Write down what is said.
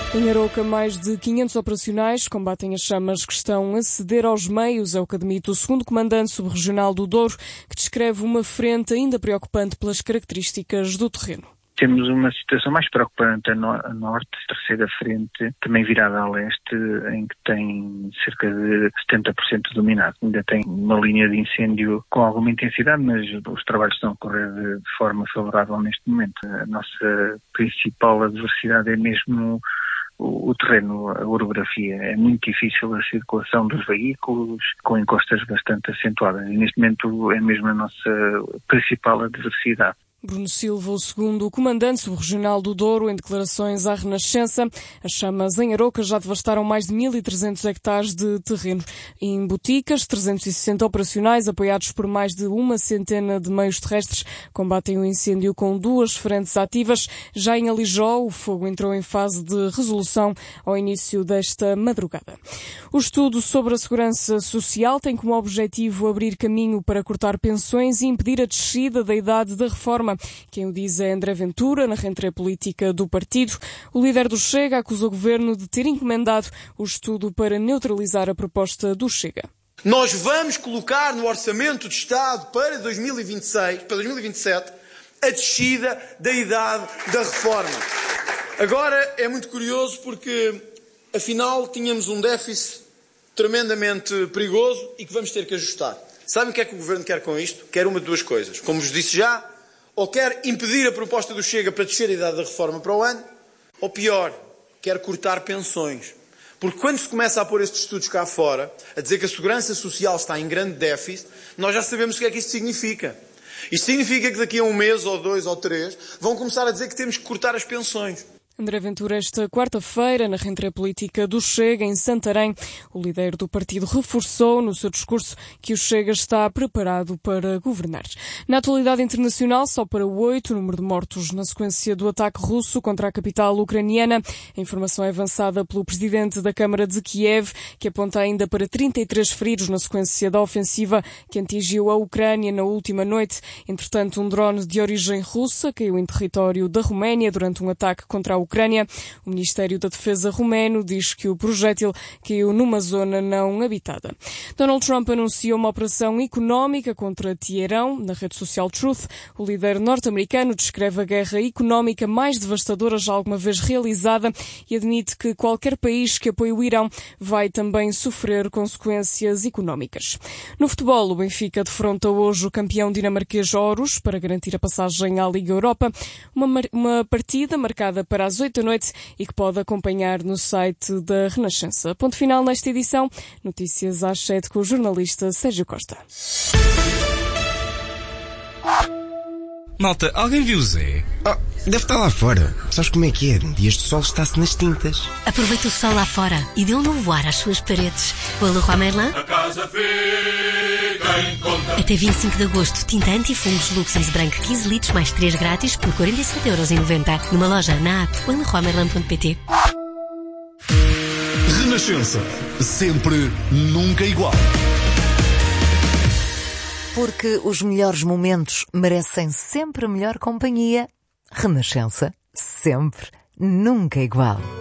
Em Arouca, mais de 500 operacionais combatem as chamas que estão a ceder aos meios, é o que admite o segundo comandante subregional do Douro, que descreve uma frente ainda preocupante pelas características do terreno. Temos uma situação mais preocupante a norte, terceira frente, também virada a leste, em que tem cerca de 70% dominado. Ainda tem uma linha de incêndio com alguma intensidade, mas os trabalhos estão a correr de forma favorável neste momento. A nossa principal adversidade é mesmo o terreno, a orografia. É muito difícil a circulação dos veículos, com encostas bastante acentuadas. E neste momento é mesmo a nossa principal adversidade. Bruno Silva, o segundo comandante subregional do Douro, em declarações à Renascença. As chamas em Arouca já devastaram mais de 1.300 hectares de terreno. Em Boticas, 360 operacionais, apoiados por mais de uma centena de meios terrestres, combatem o incêndio com 2 frentes ativas. Já em Alijó, o fogo entrou em fase de resolução ao início desta madrugada. O estudo sobre a segurança social tem como objetivo abrir caminho para cortar pensões e impedir a descida da idade da reforma. Quem o diz é André Ventura, na rentrée política do partido. O líder do Chega acusa o governo de ter encomendado o estudo para neutralizar a proposta do Chega. Nós vamos colocar no Orçamento de Estado para 2027, a descida da idade da reforma. Agora é muito curioso porque, afinal, tínhamos um déficit tremendamente perigoso e que vamos ter que ajustar. Sabem o que é que o governo quer com isto? Quer uma de duas coisas. Como vos disse já, ou quer impedir a proposta do Chega para descer a idade da reforma para o ano, ou pior, quer cortar pensões. Porque quando se começa a pôr estes estudos cá fora, a dizer que a segurança social está em grande déficit, nós já sabemos o que é que isto significa. Isto significa que daqui a 1 mês, ou 2, ou 3, vão começar a dizer que temos que cortar as pensões. André Ventura, esta quarta-feira, na rentrée política do Chega, em Santarém, o líder do partido reforçou no seu discurso que o Chega está preparado para governar. Na atualidade internacional, só para 8 o número de mortos na sequência do ataque russo contra a capital ucraniana. A informação é avançada pelo presidente da Câmara de Kiev, que aponta ainda para 33 feridos na sequência da ofensiva que atingiu a Ucrânia na última noite. Entretanto, um drone de origem russa caiu em território da Roménia durante um ataque contra a Ucrânia. O Ministério da Defesa romeno diz que o projétil caiu numa zona não habitada. Donald Trump anunciou uma operação económica contra Teherão. Na rede social Truth, o líder norte-americano descreve a guerra económica mais devastadora já alguma vez realizada e admite que qualquer país que apoie o Irão vai também sofrer consequências económicas. No futebol, o Benfica defronta hoje o campeão dinamarquês Aarhus para garantir a passagem à Liga Europa. Uma partida marcada para as 8 da noite e que pode acompanhar no site da Renascença. Ponto final nesta edição. Notícias às 7 com o jornalista Sérgio Costa. Malta, alguém viu o Zé? Deve estar lá fora. Sabes como é que é? Dias de sol está-se nas tintas. Aproveita o sol lá fora e dê um novo ar às suas paredes. Com a Leroy Merlin. A casa fica em conta. Até 25 de agosto, tinta anti-fungos Luxens branco 15 litros mais 3 grátis por 47,90€. Numa loja, na app ou em leroymerlin.pt. Renascença. Sempre, nunca igual. Porque os melhores momentos merecem sempre a melhor companhia. Renascença, sempre, nunca igual.